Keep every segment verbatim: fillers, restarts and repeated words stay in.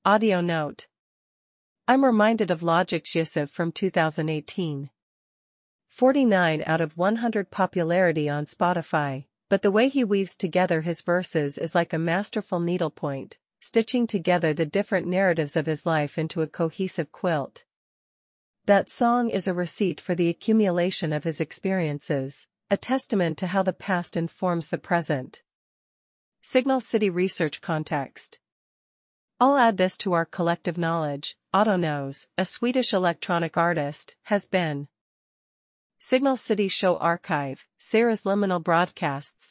Audio note. I'm reminded of Logic's Yusuf from two thousand eighteen. forty-nine out of one hundred popularity on Spotify, but the way he weaves together his verses is like a masterful needlepoint, stitching together the different narratives of his life into a cohesive quilt. That song is a receipt for the accumulation of his experiences, a testament to how the past informs the present. Signal City Research Context. I'll add this to our collective knowledge. Autonose, a Swedish electronic artist, has been. Signal City Show Archive, Sarah's Liminal Broadcasts.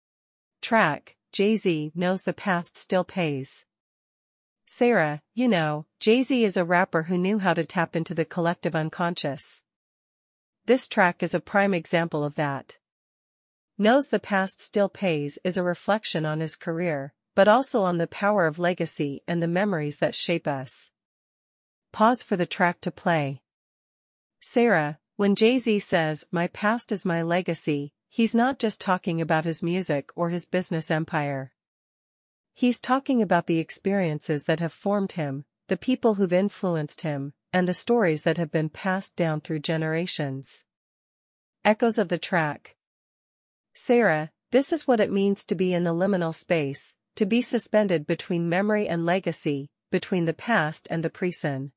Track, Jay-Z knows the past still pays. Sarah, you know, Jay-Z is a rapper who knew how to tap into the collective unconscious. This track is a prime example of that. Knows the past still pays is a reflection on his career, but also on the power of legacy and the memories that shape us. Pause for the track to play. Sarah, when Jay-Z says, "My past is my legacy," he's not just talking about his music or his business empire. He's talking about the experiences that have formed him, the people who've influenced him, and the stories that have been passed down through generations. Echoes of the track. Sarah, this is what it means to be in the liminal space, to be suspended between memory and legacy, between the past and the present.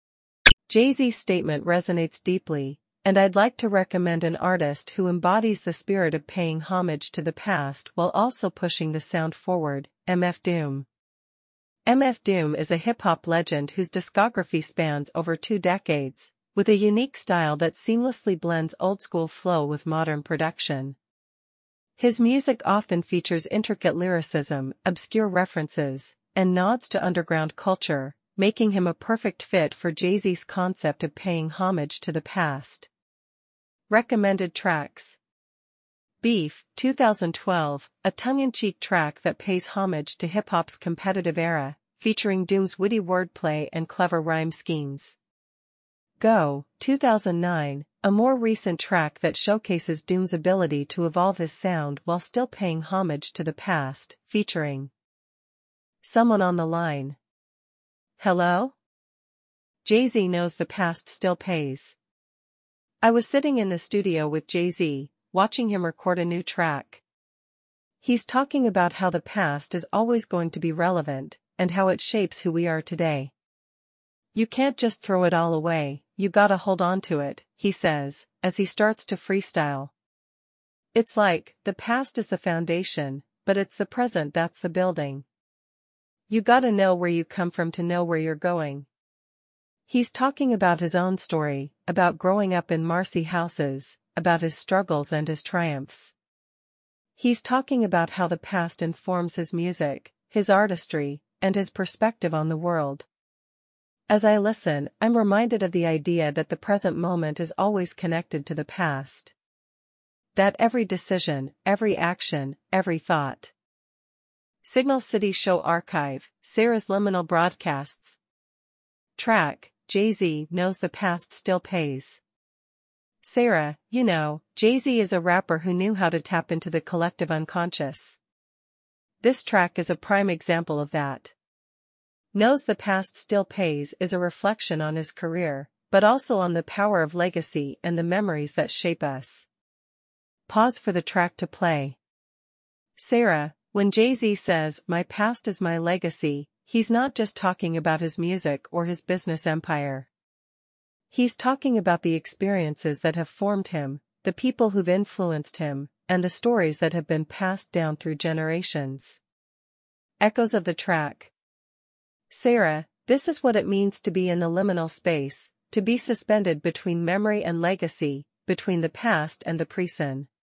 Jay-Z's statement resonates deeply, and I'd like to recommend an artist who embodies the spirit of paying homage to the past while also pushing the sound forward, M F Doom. M F Doom is a hip-hop legend whose discography spans over two decades, with a unique style that seamlessly blends old-school flow with modern production. His music often features intricate lyricism, obscure references, and nods to underground culture, making him a perfect fit for Jay-Z's concept of paying homage to the past. Recommended tracks. Beef, two thousand twelve, a tongue-in-cheek track that pays homage to hip-hop's competitive era, featuring Doom's witty wordplay and clever rhyme schemes. Go, two thousand nine, a more recent track that showcases Doom's ability to evolve his sound while still paying homage to the past, featuring Someone on the Line. Hello? Jay-Z knows the past still pays. I was sitting in the studio with Jay-Z, watching him record a new track. He's talking about how the past is always going to be relevant, and how it shapes who we are today. You can't just throw it all away, you gotta hold on to it, he says, as he starts to freestyle. It's like, the past is the foundation, but it's the present that's the building. You gotta know where you come from to know where you're going. He's talking about his own story, about growing up in Marcy houses, about his struggles and his triumphs. He's talking about how the past informs his music, his artistry, and his perspective on the world. As I listen, I'm reminded of the idea that the present moment is always connected to the past. That every decision, every action, every thought. Signal City Show Archive, Sarah's Liminal Broadcasts. Track, Jay-Z knows the past still pays. Sarah, you know, Jay-Z is a rapper who knew how to tap into the collective unconscious. This track is a prime example of that. Knows the past still pays is a reflection on his career, but also on the power of legacy and the memories that shape us. Pause for the track to play. Sarah, when Jay-Z says, "My past is my legacy," he's not just talking about his music or his business empire. He's talking about the experiences that have formed him, the people who've influenced him, and the stories that have been passed down through generations. Echoes of the track. Sarah, this is what it means to be in the liminal space, to be suspended between memory and legacy, between the past and the present.